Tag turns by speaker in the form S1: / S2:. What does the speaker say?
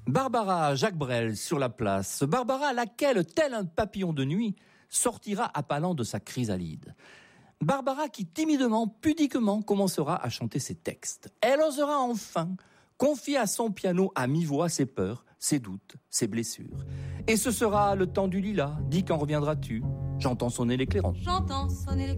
S1: Barbara Jacques Brel sur la place. Barbara, laquelle, tel un papillon de nuit, sortira appalant de sa chrysalide. Barbara qui timidement, pudiquement commencera à chanter ses textes. Elle osera enfin confier à son piano à mi-voix ses peurs, ses doutes, ses blessures. Et ce sera le temps du lilas. Dis quand reviendras-tu ? J'entends sonner l'éclairant.
S2: J'entends sonner l'éclairant.